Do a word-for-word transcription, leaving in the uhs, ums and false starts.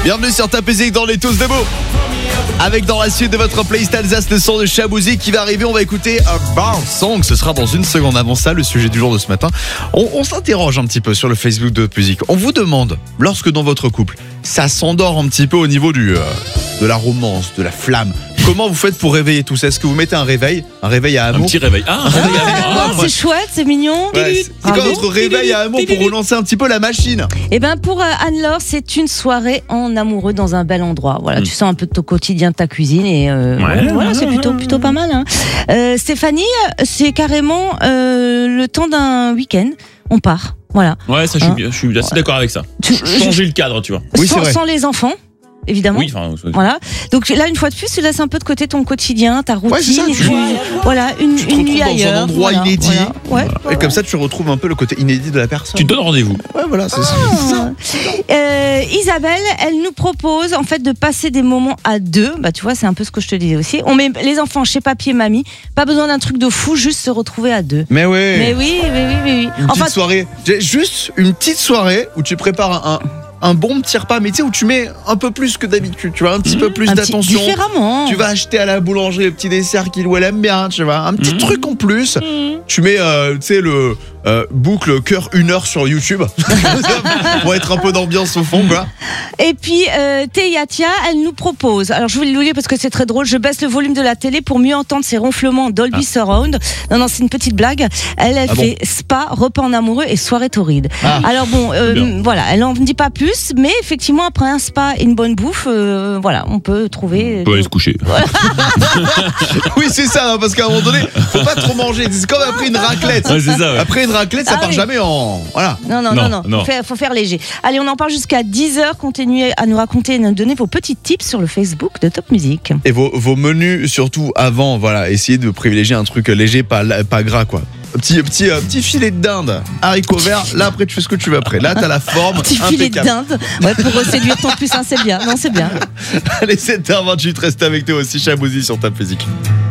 Bienvenue sur Top Music dans les tous debout. Avec dans la suite de votre playlist Alsace le son de Chabouzi qui va arriver. On va écouter un bar song. Ce sera dans une seconde. Avant ça, le sujet du jour de ce matin. On, on s'interroge un petit peu sur le Facebook de Top Music. On vous demande, lorsque dans votre couple, ça s'endort un petit peu au niveau du, euh, de la romance, de la flamme. Comment vous faites pour réveiller tout ça? Est-ce que vous mettez un réveil? Un réveil à amour? Un petit réveil. Ah, un réveil à amour. Ah, c'est chouette, c'est mignon. Ouais, c'est c'est quoi votre réveil à amour pour relancer un petit peu la machine? Eh ben pour euh, Anne-Laure, c'est une soirée en amoureux dans un bel endroit. Voilà, mm. tu sors un peu de ton quotidien, de ta cuisine et euh, ouais, voilà, ouais, c'est plutôt plutôt pas mal. Hein. Euh, Stéphanie, c'est carrément euh, le temps d'un week-end. On part. Voilà. Ouais, ça, je suis, hein je suis assez ouais. d'accord avec ça. Tu, Changer le cadre, tu vois. Oui, sans, sans les enfants. Évidemment. Oui, enfin, voilà. Donc là, une fois de plus, tu laisses un peu de côté ton quotidien, ta routine. Ouais, c'est ça, et tu, puis, voilà, une, tu te une nuit dans ailleurs. un endroit voilà, inédit. Voilà. Ouais, et voilà. Comme ça, tu retrouves un peu le côté inédit de la personne. Tu te donnes rendez-vous. Ouais, voilà, c'est ah. ça. Euh, Isabelle, elle nous propose en fait de passer des moments à deux. Bah, tu vois, c'est un peu ce que je te disais aussi. On met les enfants chez papy et mamie. Pas besoin d'un truc de fou, juste se retrouver à deux. Mais ouais. Mais oui, mais oui, mais oui. Une enfin, petite soirée. Juste une petite soirée où tu prépares un. un un bon petit repas, mais tu sais, où tu mets un peu plus que d'habitude, tu vois, un petit mmh, peu plus d'attention. Différemment. Tu vas acheter à la boulangerie le petit dessert qu'il ou elle aime bien, tu vois, un petit mmh. truc en plus. Mmh. Tu mets, euh, tu sais, le euh, boucle cœur une heure sur YouTube pour être un peu d'ambiance au fond, quoi. Et puis, euh, Théatia, elle nous propose, alors je vais le lire parce que c'est très drôle, je baisse le volume de la télé pour mieux entendre ses ronflements Dolby ah. Surround. Non, non, c'est une petite blague. Elle, elle ah fait bon spa, repas en amoureux et soirée torride. Ah. Alors bon, euh, voilà, elle n'en dit pas plus. Mais effectivement, après un spa et une bonne bouffe, euh, voilà, on peut trouver. On peut aller se coucher. Oui, c'est ça, hein, parce qu'à un moment donné, faut pas trop manger. C'est comme après une raclette. Ouais, c'est ça, ouais. Après une raclette, ça ah, part oui. jamais en. Voilà. Non, non, non, non. non. Faut, faire, faut faire léger. Allez, on en parle jusqu'à dix heures. Continuez à nous raconter et nous donner vos petits tips sur le Facebook de Top Music. Et vos, vos menus, surtout avant, voilà, essayez de privilégier un truc léger, pas, pas gras, quoi. Petit, petit, euh, petit filet de dinde, haricots verts. Là, après, tu fais ce que tu veux après. Là, t'as la forme. Petit filet de dinde. Ouais, pour séduire ton plus un, c'est bien. Non, c'est bien. Allez, sept heures vingt-huit, reste avec toi aussi, Chabouzi sur Top Music.